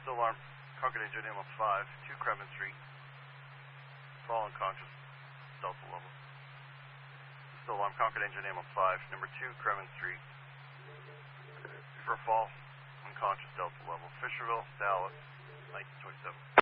Still alarm, Concord Agent Ambulance 5, 2 Kremen Street. Fall unconscious, Delta level. Still alarm, Concord Agent Ambulance 5, number 2 Kremen Street. For fall, unconscious, Delta level. Fisherville, Dallas, 1927.